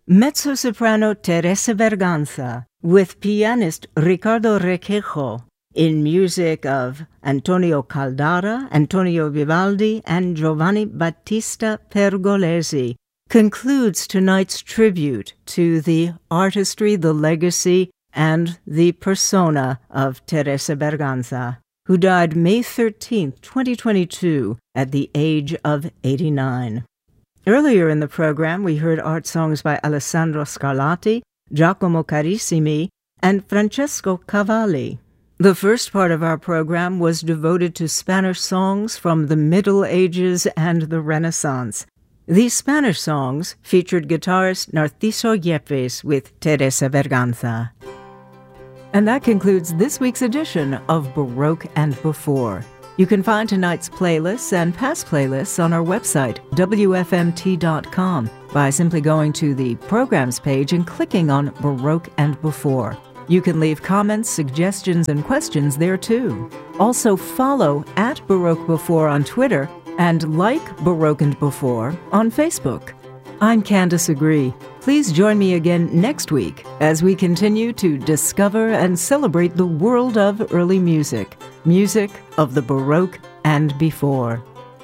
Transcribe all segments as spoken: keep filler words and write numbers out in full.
mezzo-soprano Teresa Berganza with pianist Ricardo Requejo in music of Antonio Caldara, Antonio Vivaldi, and Giovanni Battista Pergolesi concludes tonight's tribute to the artistry, the legacy, and the persona of Teresa Berganza, who died May thirteenth, twenty twenty-two, at the age of eighty-nine. Earlier in the program, we heard art songs by Alessandro Scarlatti, Giacomo Carissimi, and Francesco Cavalli. The first part of our program was devoted to Spanish songs from the Middle Ages and the Renaissance. These Spanish songs featured guitarist Narciso Yepes with Teresa Berganza. And that concludes this week's edition of Baroque and Before. You can find tonight's playlists and past playlists on our website, W F M T dot com, by simply going to the Programs page and clicking on Baroque and Before. You can leave comments, suggestions, and questions there too. Also follow at Baroque Before on Twitter and like Baroque and Before on Facebook. I'm Candace Agree. Please join me again next week as we continue to discover and celebrate the world of early music, music of the Baroque and before.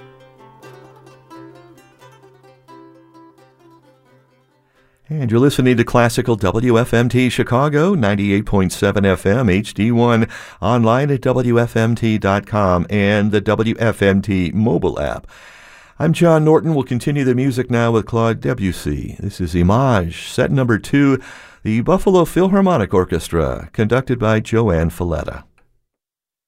And you're listening to Classical W F M T Chicago, ninety-eight point seven F M, H D one, online at W F M T dot com and the W F M T mobile app. I'm John Norton. We'll continue the music now with Claude Debussy. This is Image, set number two, the Buffalo Philharmonic Orchestra, conducted by Joanne Falletta.